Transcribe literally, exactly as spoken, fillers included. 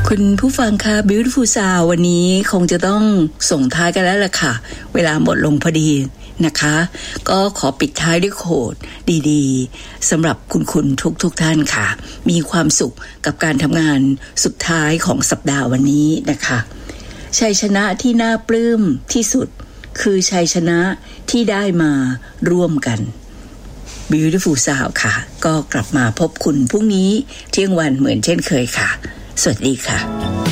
คุณผู้ฟังคะ Beautiful Sound วันนี้คงจะต้องส่งท้ายกันแล้วล่ะค่ะเวลาหมดลงพอดีนะคะก็ขอปิดท้ายด้วยโค้ดดีๆสำหรับคุณคุณทุกๆ ท่านค่ะมีความสุขกับการทำงานสุดท้ายของสัปดาห์วันนี้นะคะชัยชนะที่น่าปลื้มที่สุดคือชัยชนะที่ได้มาร่วมกัน Beautiful Sound ค่ะก็กลับมาพบคุณพรุ่งนี้เที่ยงวันเหมือนเช่นเคยค่ะสวัสดีค่ะ